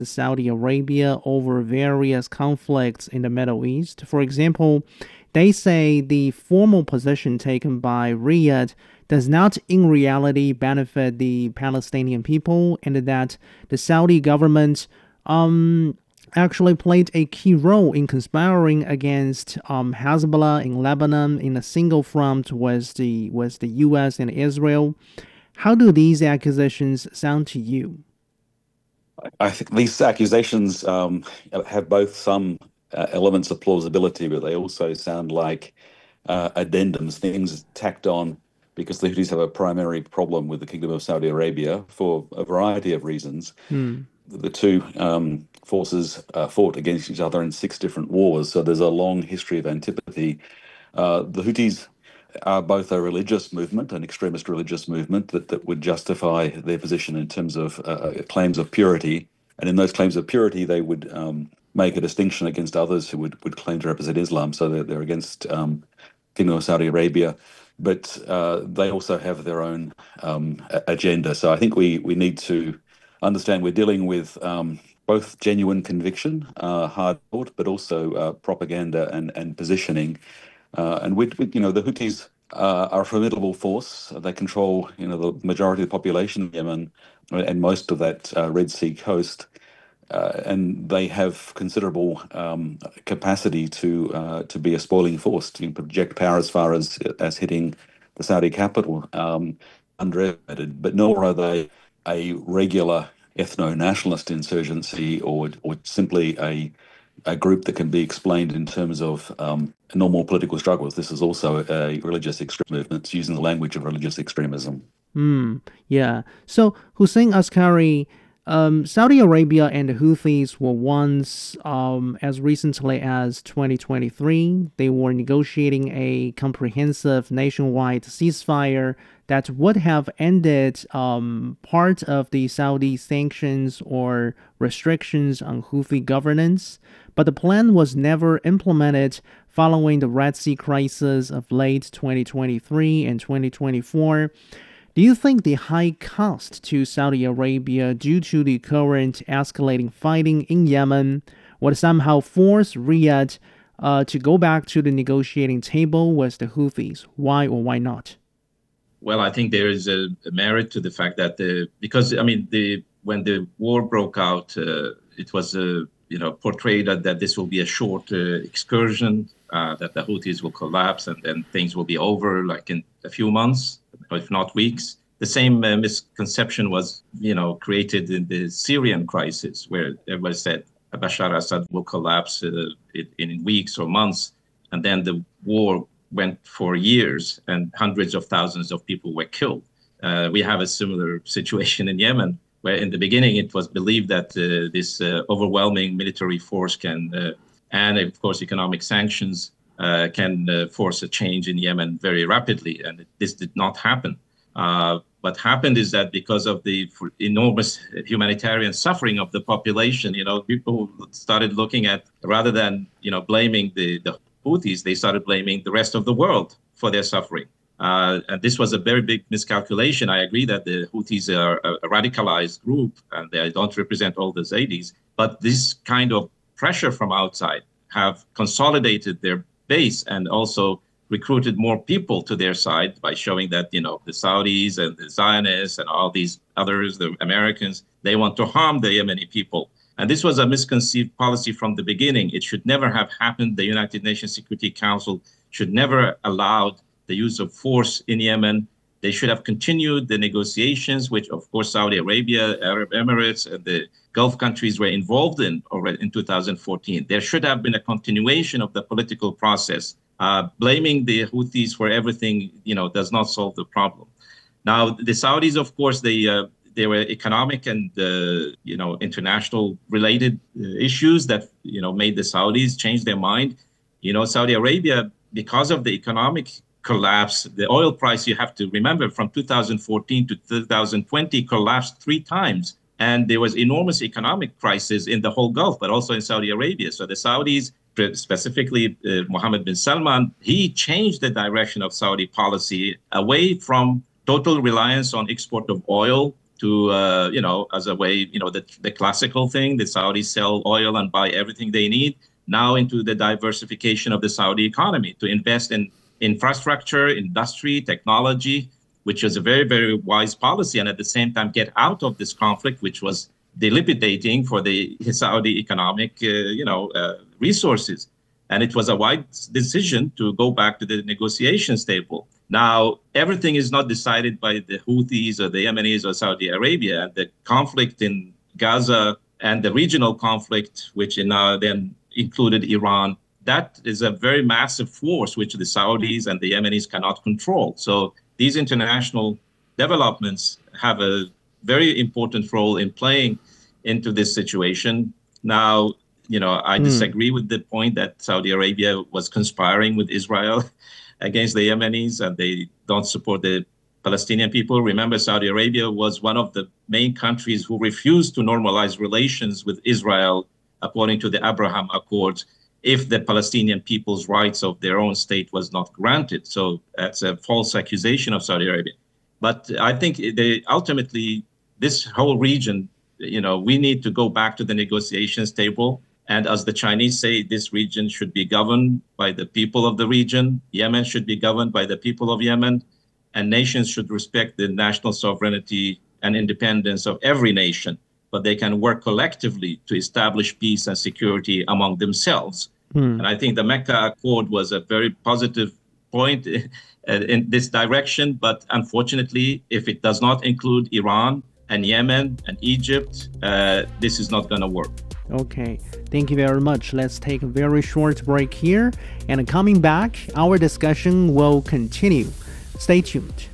Saudi Arabia over various conflicts in the Middle East. For example, they say the formal position taken by Riyadh does not in reality benefit the Palestinian people, and that the Saudi government actually played a key role in conspiring against Hezbollah in Lebanon in a single front with the U.S. and Israel. How do these accusations sound to you? I think these accusations have both some elements of plausibility, but they also sound like addendums, things tacked on because the Houthis have a primary problem with the Kingdom of Saudi Arabia for a variety of reasons. Hmm. The two forces fought against each other in six different wars, so there's a long history of antipathy. The Houthis are both a religious movement, an extremist religious movement that would justify their position in terms of claims of purity. And in those claims of purity, they would make a distinction against others who would claim to represent Islam. So they're against Kingdom of Saudi Arabia, but they also have their own agenda. So I think we need to understand we're dealing with both genuine conviction, hard thought, but also propaganda and positioning. And the Houthis are a formidable force. They control, the majority of the population of Yemen and most of that Red Sea coast, and they have considerable capacity to be a spoiling force, to project power as far as hitting the Saudi capital, underestimated. But nor are they a regular ethno-nationalist insurgency or simply a group that can be explained in terms of normal political struggles. This is also a religious extreme movement. It's using the language of religious extremism. Hmm. Yeah. So Hussein Askari, Saudi Arabia and the Houthis were once, as recently as 2023, they were negotiating a comprehensive nationwide ceasefire that would have ended part of the Saudi sanctions or restrictions on Houthi governance. But the plan was never implemented following the Red Sea crisis of late 2023 and 2024. Do you think the high cost to Saudi Arabia due to the current escalating fighting in Yemen would somehow force Riyadh to go back to the negotiating table with the Houthis? Why or why not? Well, I think there is a merit to the fact that because I mean when the war broke out, it was portrayed that this will be a short excursion, that the Houthis will collapse and then things will be over like in a few months, if not weeks. The same misconception was created in the Syrian crisis, where everybody said Bashar Assad will collapse in weeks or months, and then the war went for years and hundreds of thousands of people were killed. We have a similar situation in Yemen, where in the beginning it was believed that this overwhelming military force and of course economic sanctions can force a change in Yemen very rapidly, and this did not happen. What happened is that because of the enormous humanitarian suffering of the population, people started looking at, rather than blaming the Houthis, they started blaming the rest of the world for their suffering. And this was a very big miscalculation. I agree that the Houthis are a radicalized group and they don't represent all the Zaydis, but this kind of pressure from outside have consolidated their base and also recruited more people to their side by showing that, the Saudis and the Zionists and all these others, the Americans, they want to harm the Yemeni people. And this was a misconceived policy from the beginning. It should never have happened. The United Nations Security Council should never allowed the use of force in Yemen. They should have continued the negotiations, which of course Saudi Arabia, Arab Emirates, and the Gulf countries were involved in already in 2014. There should have been a continuation of the political process. Blaming the Houthis for everything, does not solve the problem. Now, the Saudis, of course, there were economic and international related issues that made the Saudis change their mind. Saudi Arabia, because of the economic collapse, the oil price, you have to remember, from 2014 to 2020 collapsed 3 times, and there was enormous economic crisis in the whole Gulf, but also in Saudi Arabia. So the Saudis, specifically Mohammed bin Salman, he changed the direction of Saudi policy away from total reliance on export of oil to, as a way, the classical thing, the Saudis sell oil and buy everything they need, now into the diversification of the Saudi economy, to invest in infrastructure, industry, technology, which is a very, very wise policy, and at the same time get out of this conflict, which was dilapidating for the Saudi economic, resources. And it was a wise decision to go back to the negotiations table. Now, everything is not decided by the Houthis or the Yemenis or Saudi Arabia. And the conflict in Gaza and the regional conflict, which now then included Iran, that is a very massive force which the Saudis and the Yemenis cannot control. So these international developments have a very important role in playing into this situation. Now, I disagree with the point that Saudi Arabia was conspiring with Israel against the Yemenis, and they don't support the Palestinian people. Remember, Saudi Arabia was one of the main countries who refused to normalize relations with Israel according to the Abraham Accords if the Palestinian people's rights of their own state was not granted. So that's a false accusation of Saudi Arabia. But I think ultimately, this whole region, we need to go back to the negotiations table. And as the Chinese say, this region should be governed by the people of the region. Yemen should be governed by the people of Yemen. And nations should respect the national sovereignty and independence of every nation. But they can work collectively to establish peace and security among themselves. And I think the Mecca Accord was a very positive point in this direction. But unfortunately, if it does not include Iran and Yemen and Egypt, this is not going to work. Okay, thank you very much. Let's take a very short break here. And coming back, our discussion will continue. Stay tuned.